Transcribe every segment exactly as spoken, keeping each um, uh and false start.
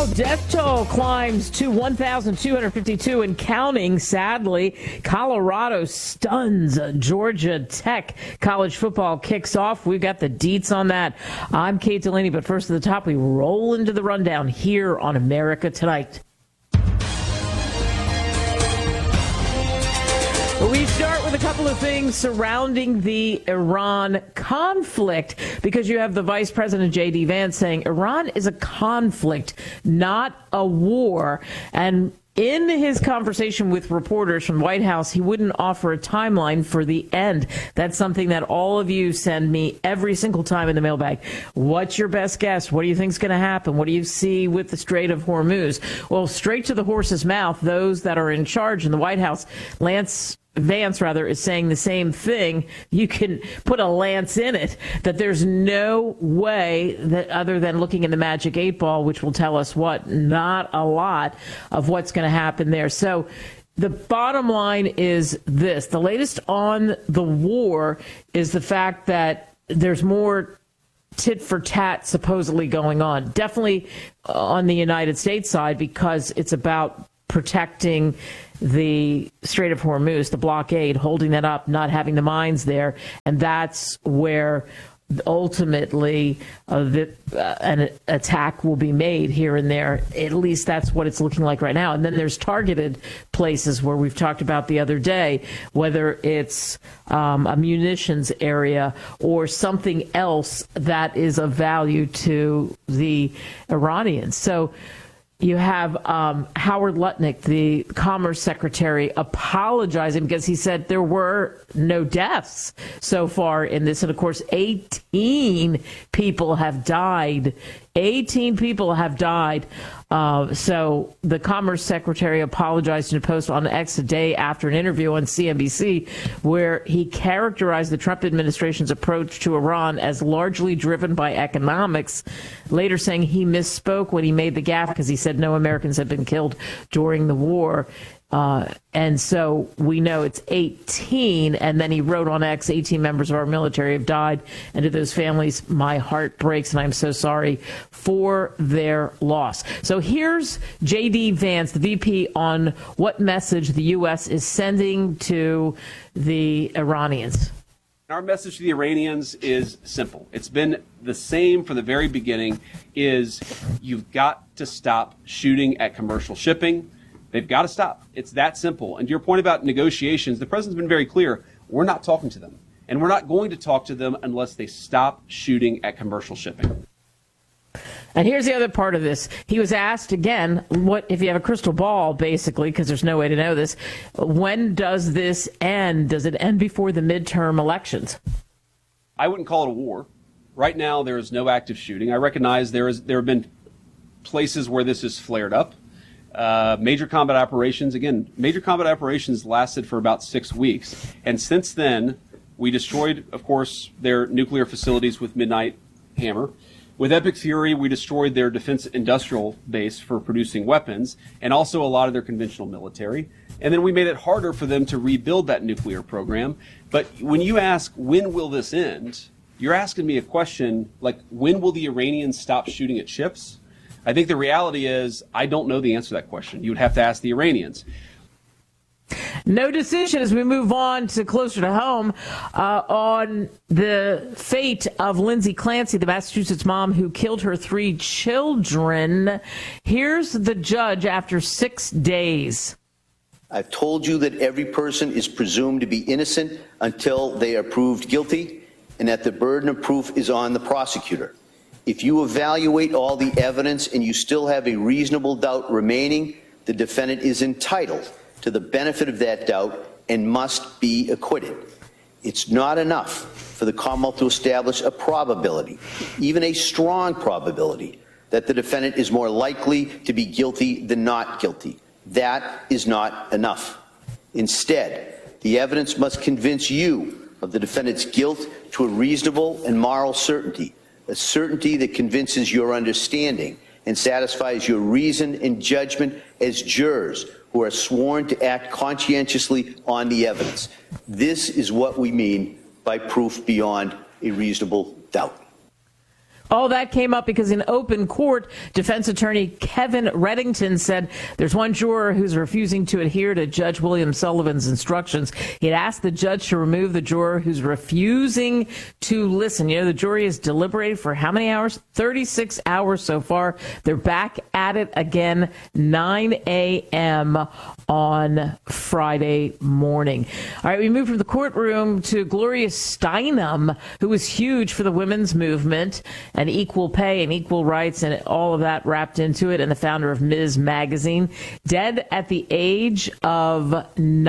Well, death toll climbs to one thousand two hundred fifty-two and counting, sadly. Colorado stuns Georgia Tech. College football kicks off. We've got the deets on that. I'm Kate Delaney, but first at the top, we roll into the rundown here on America Tonight. We start with a couple of things surrounding the Iran conflict, because you have the Vice President J D Vance saying Iran is a conflict, not a war. And in his conversation with reporters from the White House, he wouldn't offer a timeline for the end. That's something that all of you send me every single time in the mailbag. What's your best guess? What do you think is going to happen? What do you see with the Strait of Hormuz? Well, straight to the horse's mouth, those that are in charge in the White House, Lance Vance, rather, is saying the same thing. You can put a lance in it, that there's no way that other than looking in the magic eight ball, which will tell us what, not a lot of what's going to happen there. So the bottom line is this. The latest on the war is the fact that there's more tit for tat supposedly going on. Definitely on the United States side, because it's about protecting the Strait of Hormuz, the blockade, holding that up, not having the mines there. And that's where ultimately uh, the, uh, an attack will be made here and there. At least that's what it's looking like right now. And then there's targeted places where we've talked about the other day, whether it's um, a munitions area or something else that is of value to the Iranians. So you have um, Howard Lutnick, the Commerce Secretary, apologizing because he said there were no deaths so far in this. And, of course, eighteen people have died. eighteen people have died. Uh, so the Commerce Secretary apologized in a post on X a day after an interview on C N B C where he characterized the Trump administration's approach to Iran as largely driven by economics, later saying he misspoke when he made the gaffe because he said no Americans had been killed during the war. Uh, and so we know it's eighteen. And then he wrote on X, eighteen members of our military have died. And to those families, my heart breaks. And I'm so sorry for their loss. So here's J D Vance, the V P, on what message the U S is sending to the Iranians. Our message to the Iranians is simple. It's been the same from the very beginning, is you've got to stop shooting at commercial shipping. They've got to stop. It's that simple. And to your point about negotiations, the president's been very clear. We're not talking to them. And we're not going to talk to them unless they stop shooting at commercial shipping. And here's the other part of this. He was asked again, what if you have a crystal ball, basically, because there's no way to know this, when does this end? Does it end before the midterm elections? I wouldn't call it a war. Right now, there is no active shooting. I recognize there is there have been places where this has flared up. Uh, major combat operations, again, major combat operations lasted for about six weeks. And since then, we destroyed, of course, their nuclear facilities with Midnight Hammer. With Epic Fury, we destroyed their defense industrial base for producing weapons and also a lot of their conventional military. And then we made it harder for them to rebuild that nuclear program. But when you ask, when will this end? You're asking me a question like, when will the Iranians stop shooting at ships? I think the reality is I don't know the answer to that question. You would have to ask the Iranians. No decision as we move on to closer to home uh, on the fate of Lindsay Clancy, the Massachusetts mom who killed her three children. Here's the judge after six days. I've told you that every person is presumed to be innocent until they are proved guilty, and that the burden of proof is on the prosecutor. If you evaluate all the evidence and you still have a reasonable doubt remaining, the defendant is entitled to the benefit of that doubt and must be acquitted. It's not enough for the Commonwealth to establish a probability, even a strong probability, that the defendant is more likely to be guilty than not guilty. That is not enough. Instead, the evidence must convince you of the defendant's guilt to a reasonable and moral certainty, a certainty that convinces your understanding and satisfies your reason and judgment as jurors who are sworn to act conscientiously on the evidence. This is what we mean by proof beyond a reasonable doubt. All that came up because in open court, defense attorney Kevin Reddington said there's one juror who's refusing to adhere to Judge William Sullivan's instructions. He had asked the judge to remove the juror who's refusing to listen. You know, the jury has deliberated for how many hours? thirty-six hours so far. They're back at it again, nine a.m. on Friday morning. All right, we move from the courtroom to Gloria Steinem, who was huge for the women's movement and equal pay and equal rights and all of that wrapped into it, and the founder of Miz Magazine, dead at the age of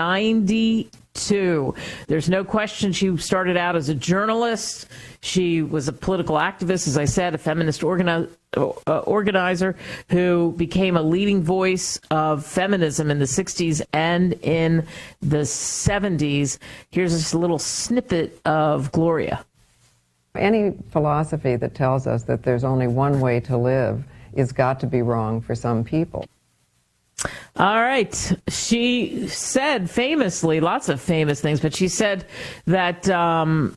ninety-two. There's no question she started out as a journalist. She was a political activist, as I said, a feminist organi- uh, organizer who became a leading voice of feminism in the sixties and in the seventies. Here's just a little snippet of Gloria. Any philosophy that tells us that there's only one way to live is got to be wrong for some people. All right. She said famously, lots of famous things, but she said that um,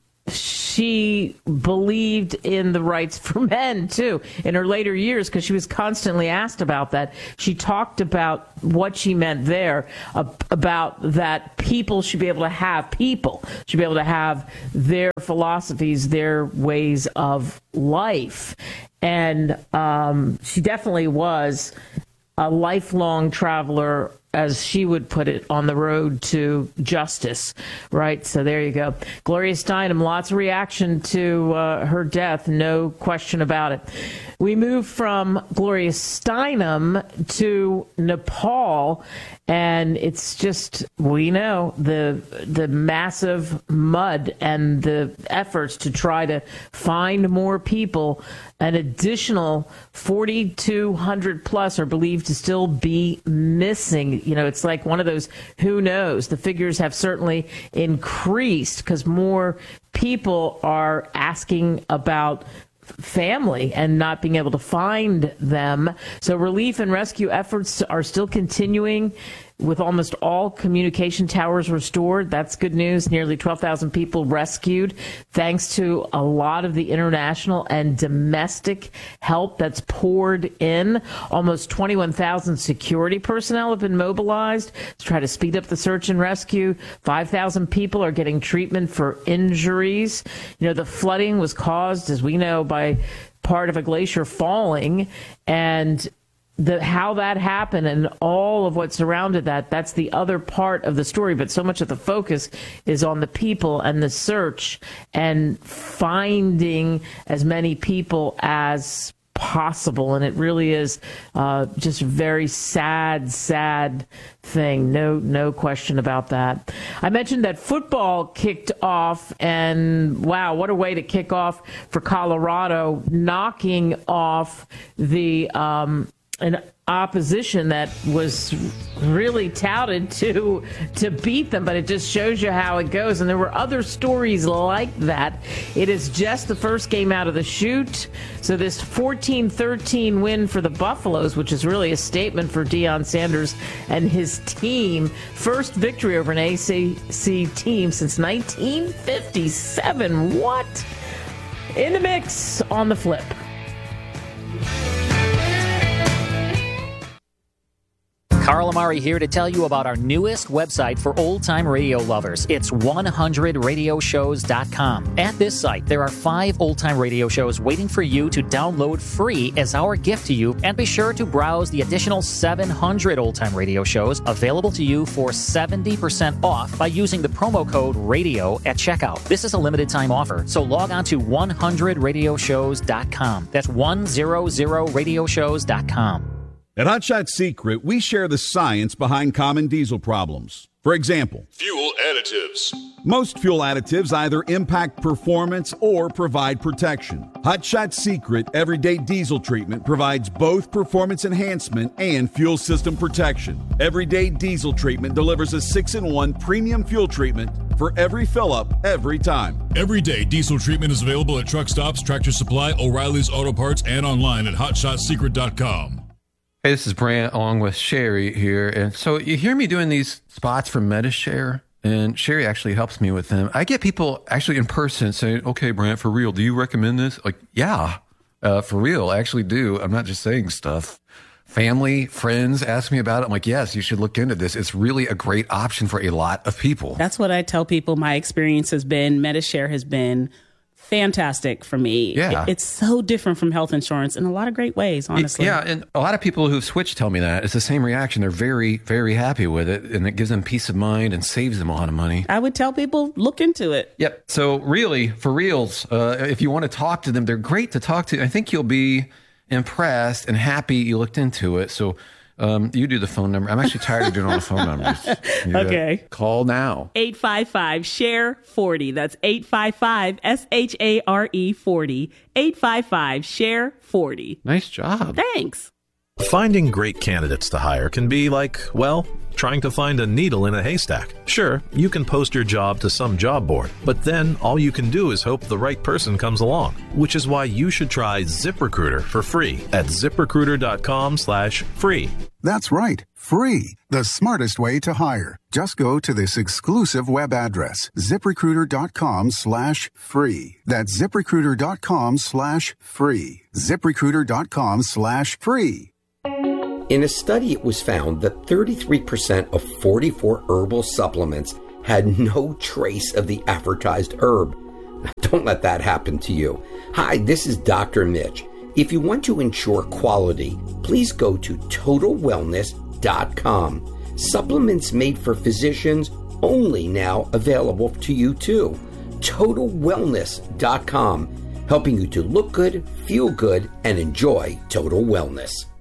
she believed in the rights for men, too, in her later years, because she was constantly asked about that. She talked about what she meant there, uh, about that people should be able to have, people should be able to have their philosophies, their ways of life. And um, she definitely was a lifelong traveler, as she would put it, on the road to justice, right? So there you go. Gloria Steinem, lots of reaction to uh, her death, no question about it. We move from Gloria Steinem to Nepal, and it's just, we know, the the massive mud and the efforts to try to find more people. An additional forty-two hundred plus are believed to still be missing. You know, it's like one of those, who knows? The figures have certainly increased because more people are asking about family and not being able to find them. So relief and rescue efforts are still continuing with almost all communication towers restored. That's good news. Nearly twelve thousand people rescued, thanks to a lot of the international and domestic help that's poured in. Almost twenty-one thousand security personnel have been mobilized to try to speed up the search and rescue. five thousand people are getting treatment for injuries. You know, the flooding was caused, as we know, by part of a glacier falling, and The, how that happened and all of what surrounded that, that's the other part of the story. But so much of the focus is on the people and the search and finding as many people as possible. And it really is uh, just a very sad, sad thing. No, no question about that. I mentioned that football kicked off, and wow, what a way to kick off for Colorado, knocking off the um, an opposition that was really touted to to beat them, but it just shows you how it goes. And there were other stories like that. It is just the first game out of the chute. So this fourteen thirteen win for the Buffaloes, which is really a statement for Deion Sanders and his team. First victory over an A C C team since nineteen fifty-seven. What? In the mix on the flip. Carl Amari here to tell you about our newest website for old-time radio lovers. It's one hundred radio shows dot com. At this site, there are five old-time radio shows waiting for you to download free as our gift to you, and be sure to browse the additional seven hundred old-time radio shows available to you for seventy percent off by using the promo code RADIO at checkout. This is a limited-time offer, so log on to one hundred radio shows dot com. That's one hundred radio shows dot com. At Hot Shot Secret, we share the science behind common diesel problems. For example, fuel additives. Most fuel additives either impact performance or provide protection. Hot Shot Secret Everyday Diesel Treatment provides both performance enhancement and fuel system protection. Everyday Diesel Treatment delivers a six in one premium fuel treatment for every fill-up, every time. Everyday Diesel Treatment is available at truck stops, Tractor Supply, O'Reilly's Auto Parts, and online at hot shot secret dot com. Hey, this is Brant along with Sherry here. And so you hear me doing these spots for MediShare, and Sherry actually helps me with them. I get people actually in person saying, okay, Brant, for real, do you recommend this? Like, yeah, Uh, for real, I actually do. I'm not just saying stuff. Family, friends ask me about it. I'm like, yes, you should look into this. It's really a great option for a lot of people. That's what I tell people. My experience has been, Medi-Share has been fantastic for me. Yeah. It, it's so different from health insurance in a lot of great ways, honestly. Yeah, and a lot of people who've switched tell me that. It's the same reaction. They're very, very happy with it, and it gives them peace of mind and saves them a lot of money. I would tell people, look into it. Yep. So really, for reals, uh, if you want to talk to them, they're great to talk to. I think you'll be impressed and happy you looked into it. So um, you do the phone number. I'm actually tired of doing all the phone numbers. You Okay. Call now. eight five five, S H A R E, forty. That's eight five five, S H A R E, forty. eight five five, S H A R E, forty. Nice job. Thanks. Finding great candidates to hire can be like, well, trying to find a needle in a haystack. Sure, you can post your job to some job board, but then all you can do is hope the right person comes along, which is why you should try ZipRecruiter for free at ZipRecruiter.com slash free. That's right, free. The smartest way to hire. Just go to this exclusive web address, ZipRecruiter.com slash free. That's ZipRecruiter.com slash free. ZipRecruiter.com slash free. In a study, it was found that thirty-three percent of forty-four herbal supplements had no trace of the advertised herb. Don't let that happen to you. Hi, this is Doctor Mitch. If you want to ensure quality, please go to total wellness dot com. Supplements made for physicians only now available to you too. total wellness dot com, helping you to look good, feel good, and enjoy total wellness.